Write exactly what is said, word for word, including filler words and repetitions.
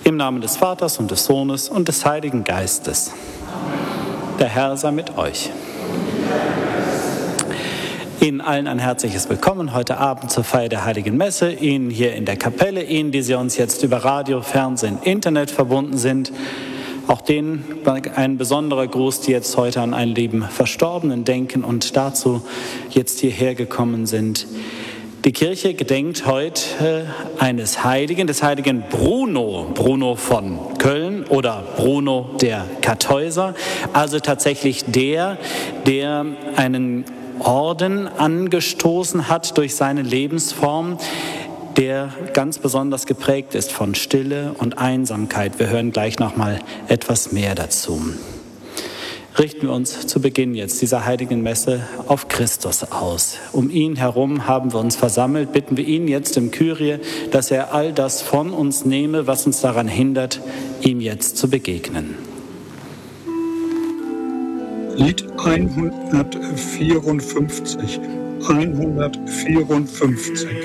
Im Namen des Vaters und des Sohnes und des Heiligen Geistes. Der Herr sei mit euch. Ihnen allen ein herzliches Willkommen heute Abend zur Feier der Heiligen Messe, Ihnen hier in der Kapelle, Ihnen, die Sie uns jetzt über Radio, Fernsehen, Internet verbunden sind. Auch denen ein besonderer Gruß, die jetzt heute an einen lieben Verstorbenen denken und dazu jetzt hierher gekommen sind. Die Kirche gedenkt heute eines Heiligen, des heiligen Bruno, Bruno von Köln oder Bruno der Kartäuser, also tatsächlich der, der einen Orden angestoßen hat durch seine Lebensform, der ganz besonders geprägt ist von Stille und Einsamkeit. Wir hören gleich noch mal etwas mehr dazu. Richten wir uns zu Beginn jetzt dieser heiligen Messe auf Christus aus. Um ihn herum haben wir uns versammelt. Bitten wir ihn jetzt im Kyrie, dass er all das von uns nehme, was uns daran hindert, ihm jetzt zu begegnen. Lied hundertvierundfünfzig. hundertvierundfünfzig.